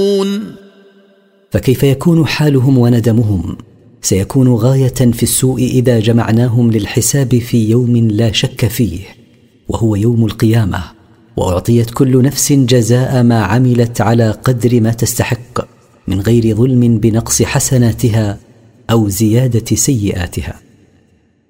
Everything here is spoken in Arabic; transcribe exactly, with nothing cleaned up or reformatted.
فكيف يكون حالهم وندمهم؟ سيكون غاية في السوء إذا جمعناهم للحساب في يوم لا شك فيه، وهو يوم القيامة، وأعطيت كل نفس جزاء ما عملت على قدر ما تستحق من غير ظلم بنقص حسناتها أو زيادة سيئاتها.